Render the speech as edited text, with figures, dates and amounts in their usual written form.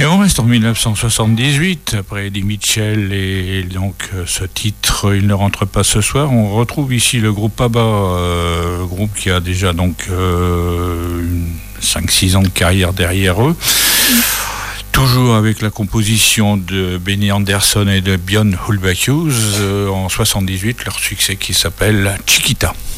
Et on reste en 1978, après Eddie Mitchell et donc ce titre Il ne rentre pas ce soir. On retrouve ici le groupe ABBA, groupe qui a déjà donc 5-6 ans de carrière derrière eux. Toujours avec la composition de Benny Andersson et de Björn Ulvaeus en 78, leur succès qui s'appelle Chiquita.